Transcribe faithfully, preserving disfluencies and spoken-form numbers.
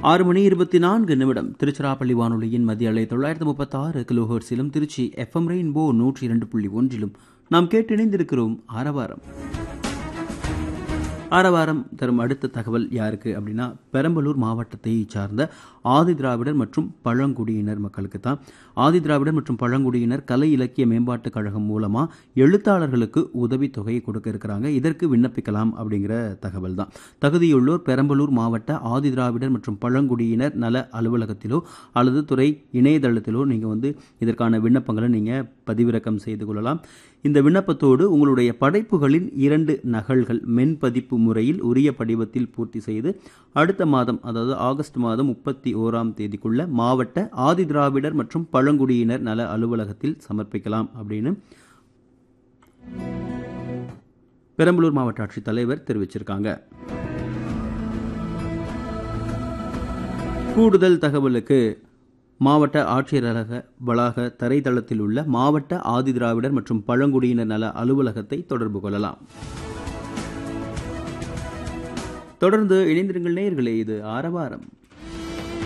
ஆறு மணி இருபத்தி நான்கு நிமிடம் திருச்சிராப்பள்ளி வானொலியின் மத்திய அலை தொள்ளாயிரத்து முப்பத்தி ஆறு கிலோஹெர்ட்ஸிலும் திருச்சி எஃப்எம் ரெயின்போ நூற்றி இரண்டு புள்ளி ஒன்றிலும் நாம் கேட்டு இணைந்திருக்கிறோம் ஆரவாரம். ஆரவாரம் தரும் அடுத்த தகவல் யாருக்கு அப்படின்னா, பெரம்பலூர் மாவட்டத்தை சார்ந்த ஆதி திராவிடர் மற்றும் பழங்குடியினர் மக்களுக்கு தான். ஆதி திராவிடர் மற்றும் பழங்குடியினர் கலை இலக்கிய மேம்பாட்டுக் கழகம் மூலமா எழுத்தாளர்களுக்கு உதவித்தொகையை கொடுக்க இருக்கிறாங்க. இதற்கு விண்ணப்பிக்கலாம் அப்படிங்கிற தகவல் தான். தகுதியுள்ளோர் பெரம்பலூர் மாவட்ட ஆதி திராவிடர் மற்றும் பழங்குடியினர் நல அலுவலகத்திலோ அல்லது துறை இணையதளத்திலோ நீங்கள் வந்து இதற்கான விண்ணப்பங்களை நீங்கள் பதிவிறக்கம் செய்து கொள்ளலாம். இந்த விண்ணப்பத்தோடு உங்களுடைய படைப்புகளின் இரண்டு நகல்கள் மென்பதிப்பு முறையில் உரிய படிவத்தில் பூர்த்தி செய்து அடுத்த மாதம், அதாவது ஆகஸ்ட் மாதம் முப்பத்தி ஓராம் தேதிக்குள்ள மாவட்ட ஆதி திராவிடர் மற்றும் பழங்குடியினர் நல அலுவலகத்தில் சமர்ப்பிக்கலாம் அப்படின்னு பெரம்பலூர் மாவட்ட ஆட்சித் தலைவர் தெரிவிச்சிருக்காங்க. கூடுதல் தகவலுக்கு மாவட்ட ஆட்சியர் அலுவலக வளாக தரைத்தளத்தில் உள்ள மாவட்ட ஆதி திராவிடர் மற்றும் பழங்குடியினர் நல அலுவலகத்தை தொடர்பு கொள்ளலாம். தொடர்ந்து இணைந்திருங்கள் நேயர்களே, இது ஆரவாரம்.